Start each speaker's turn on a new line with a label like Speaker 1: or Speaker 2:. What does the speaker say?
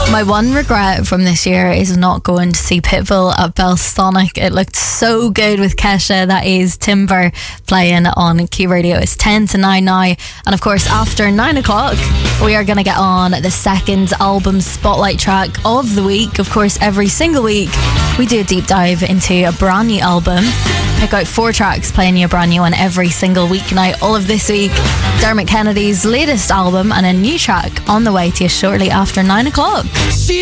Speaker 1: My one regret from this year is not going to see Pitbull at Belsonic. It looked so good with Kesha. That is Timber playing on Q Radio. It's 10 to 9 now. And of course, after 9 o'clock, we are going to get on the second album spotlight track of the week. Of course, every single week, we do a deep dive into a brand new album. Pick out 4 tracks playing you a brand new one every single weeknight. All of this week, Dermot Kennedy's latest album and a new track on the way to you shortly after 9 o'clock.